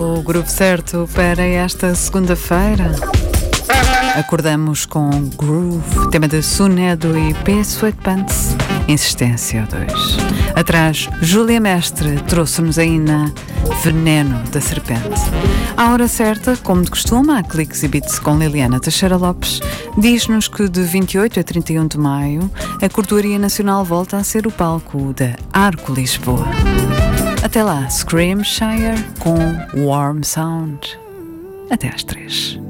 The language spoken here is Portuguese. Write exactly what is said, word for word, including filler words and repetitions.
o groove certo para esta segunda-feira. Acordamos com Groove, tema de Sunedo e P. Sweatpants, Insistência dois. Atrás, Júlia Mestre trouxe-nos ainda Veneno da Serpente. À hora certa, como de costume, há cliques e beats com Liliana Teixeira Lopes. Diz-nos que de vinte e oito a trinta e um de maio, a Cordoaria Nacional volta a ser o palco da Arco Lisboa. Até lá, Screamshire com Warm Sound. Até às três.